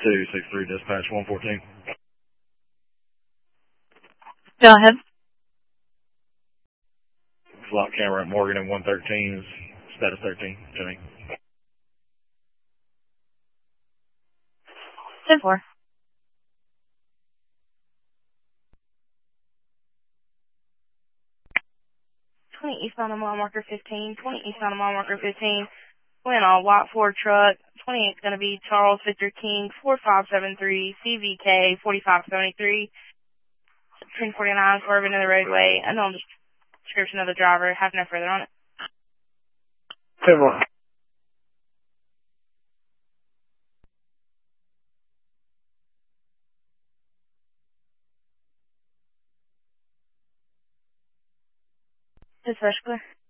263 dispatch 114. Go ahead. Flock camera at Morgan and 113 is status 13. Jimmy. 10-4. Eastbound on mile marker 15. 20 eastbound on mile marker 15. Went on white Ford truck. 28 is going to be Charles Victor King 4573 CVK 4573. 1049 swerving into the roadway. Unknown description of the driver. Have no further on it. 10-4. Dispatch clear.